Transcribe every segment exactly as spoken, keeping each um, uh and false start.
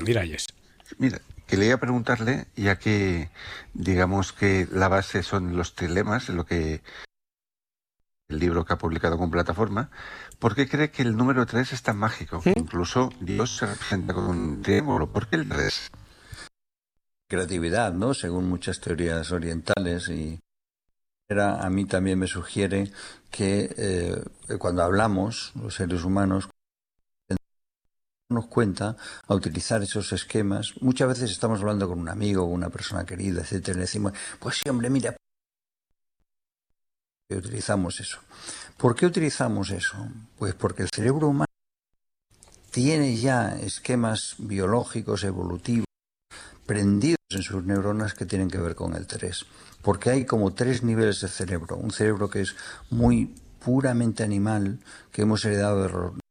Miralles. Mira, quería preguntarle, ya que digamos que la base son los trilemas, lo que el libro que ha publicado con Plataforma, ¿por qué cree que el número tres es tan mágico? ¿Mm? Incluso Dios se representa con un triángulo. ¿Por qué el tres? Creatividad, ¿no? Según muchas teorías orientales, y a mí también me sugiere que eh, cuando hablamos, los seres humanos, nos cuenta a utilizar esos esquemas. Muchas veces estamos hablando con un amigo, una persona querida, etcétera, y le decimos, pues sí, hombre, mira, y utilizamos eso. ¿Por qué utilizamos eso? Pues porque el cerebro humano tiene ya esquemas biológicos, evolutivos, prendidos en sus neuronas que tienen que ver con el tres. Porque hay como tres niveles de cerebro. Un cerebro que es muy puramente animal, que hemos heredado de...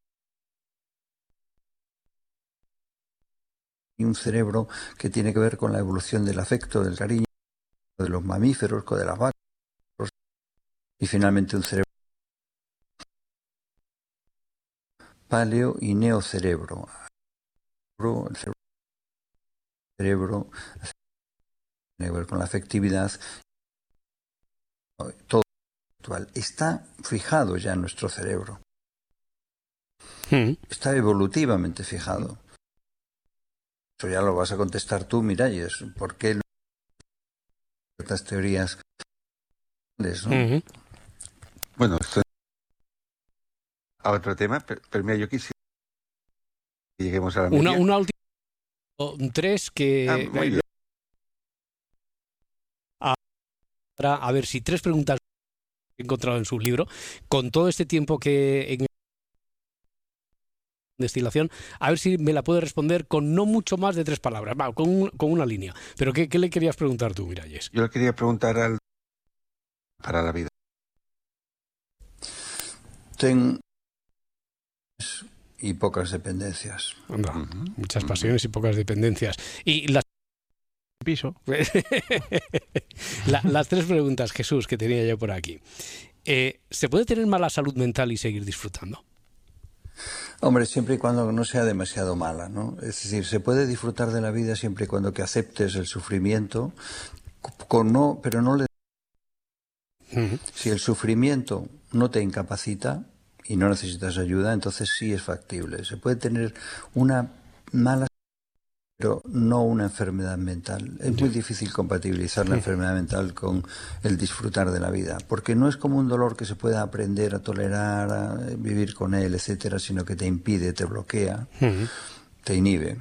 y un cerebro que tiene que ver con la evolución del afecto, del cariño, de los mamíferos, de las vacas, y finalmente un cerebro paleo y neocerebro. El cerebro tiene que ver con la afectividad, todo actual. Está fijado ya en nuestro cerebro. ¿Mm? Está evolutivamente fijado. Eso ya lo vas a contestar tú, Miralles. ¿Por qué ciertas teorías? ¿No? ¿Mm? Bueno, esto es a otro tema, pero, pero mira, yo quisiera que lleguemos a la Una, media. una última, tres que... Ah, muy bien. A, a ver si tres preguntas que he encontrado en su libro, con todo este tiempo que en destilación, a ver si me la puede responder con no mucho más de tres palabras, va, con, un, con una línea. Pero ¿qué, ¿qué le querías preguntar tú, Miralles? Yo le quería preguntar al para la vida. Ten y pocas dependencias. Anda, Uh-huh. muchas pasiones y pocas dependencias. Y las piso. la, las tres preguntas, Jesús, que tenía yo por aquí. Eh, ¿Se puede tener mala salud mental y seguir disfrutando? Hombre, siempre y cuando no sea demasiado mala, ¿no? Es decir, se puede disfrutar de la vida siempre y cuando que aceptes el sufrimiento, con no, pero no le... Uh-huh. Si el sufrimiento no te incapacita y no necesitas ayuda, entonces sí es factible. Se puede tener una mala, pero no una enfermedad mental. Es muy difícil compatibilizar la enfermedad mental con el disfrutar de la vida, porque no es como un dolor que se pueda aprender a tolerar, a vivir con él, etcétera, sino que te impide, te bloquea, Uh-huh. te inhibe.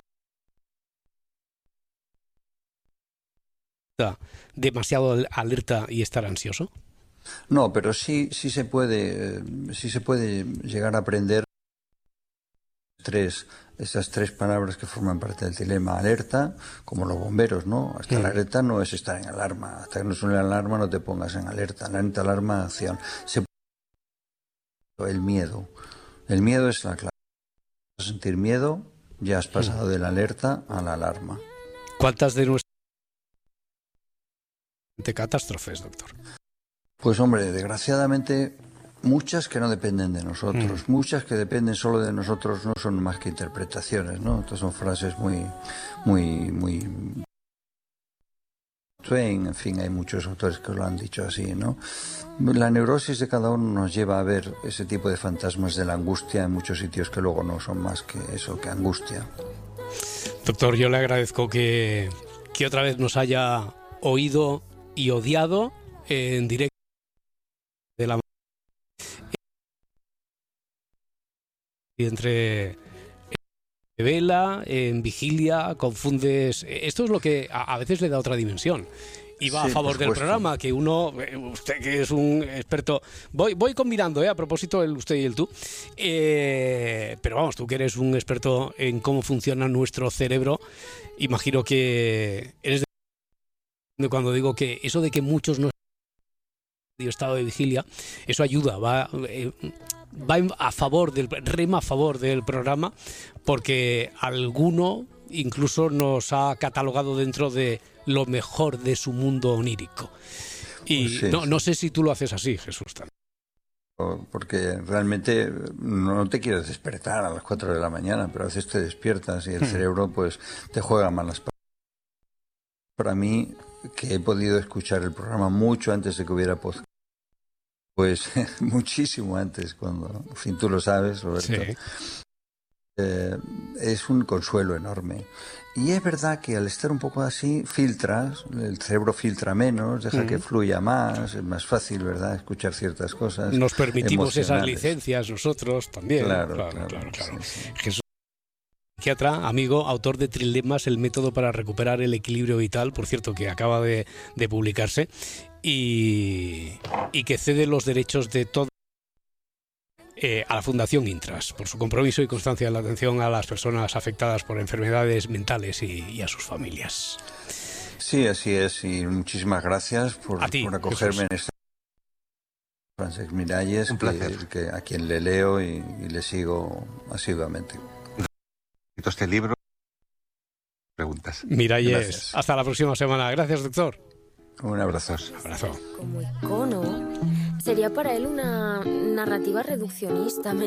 ¿Demasiado alerta y estar ansioso? No, pero sí, sí se puede, sí se puede llegar a aprender tres, esas tres palabras que forman parte del dilema. Alerta, como los bomberos, ¿no? Hasta Mm. la alerta no es estar en alarma. Hasta que no suene la alarma no te pongas en alerta. Alerta, alarma, acción. Se puede... El miedo. El miedo es la clave. Vas a sentir miedo, ya has pasado Mm. de la alerta a la alarma. ¿Cuántas de nuestras de catástrofes, doctor? Pues hombre, desgraciadamente muchas que no dependen de nosotros, Mm. muchas que dependen solo de nosotros no son más que interpretaciones, ¿no? Estas son frases muy, muy, muy... Twain, en fin, hay muchos autores que lo han dicho así, ¿no? La neurosis de cada uno nos lleva a ver ese tipo de fantasmas de la angustia en muchos sitios que luego no son más que eso, que angustia. Doctor, yo le agradezco que, que otra vez nos haya oído y odiado en directo de la y entre vela, en vigilia, confundes. Esto es lo que a, a veces le da otra dimensión. Y va Sí, a favor por del supuesto. programa, que uno, usted que es un experto, voy, voy combinando, ¿eh? A propósito el usted y el tú, eh, pero vamos, tú que eres un experto en cómo funciona nuestro cerebro, imagino que eres de cuando digo que eso de que muchos no estado de vigilia, eso ayuda, va, eh, va a favor del rema a favor del programa, porque alguno incluso nos ha catalogado dentro de lo mejor de su mundo onírico. Y Pues sí, no, sí. no sé si tú lo haces así, Jesús. También. porque realmente no te quieres despertar a las cuatro de la mañana, pero a veces te despiertas y el cerebro pues te juega malas pasadas. Para mí, que he podido escuchar el programa mucho antes de que hubiera podcast, pues muchísimo antes, cuando, en fin, tú lo sabes, Roberto, Sí. eh, es un consuelo enorme. Y es verdad que al estar un poco así, filtras, el cerebro filtra menos, deja Mm. que fluya más, es más fácil, ¿verdad?, escuchar ciertas cosas. Nos permitimos esas emocionales. licencias nosotros también. Claro, claro, claro, claro, claro. sí, sí. Jesús, psiquiatra, amigo, autor de Trilemas, el método para recuperar el equilibrio vital, por cierto, que acaba de, de publicarse, y, y que cede los derechos de todo eh, a la Fundación Intras, por su compromiso y constancia en la atención a las personas afectadas por enfermedades mentales y, y a sus familias. Sí, así es, y muchísimas gracias por, A ti, por acogerme Jesús. en esta. Francesc Miralles, Un que, placer. que a quien le leo y, y le sigo asiduamente. Este libro, preguntas. Miralles, Gracias. hasta la próxima semana. Gracias, doctor. Un abrazo. Abrazos. Abrazo. Como icono, sería para él una narrativa reduccionista.